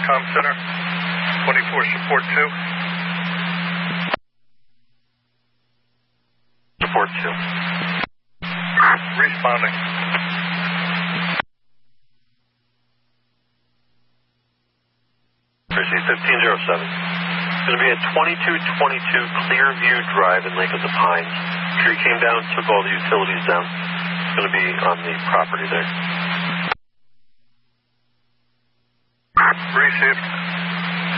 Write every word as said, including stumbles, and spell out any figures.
Com Center, twenty-four support two. Support two. Responding. Precinct fifteen oh seven. It's going to be at twenty-two twenty-two Clearview Drive in Lake of the Pines. Tree came down, took all the utilities down. It's going to be on the property there. Received.